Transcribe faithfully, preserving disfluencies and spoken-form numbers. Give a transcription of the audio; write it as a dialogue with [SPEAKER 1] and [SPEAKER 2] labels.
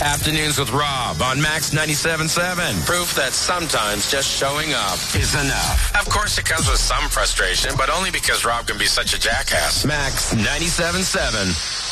[SPEAKER 1] Afternoons with Rob on Max ninety-seven point seven. Proof that sometimes just showing up is enough. Of course, it comes with some frustration, but only because Rob can be such a jackass. Max ninety-seven point seven.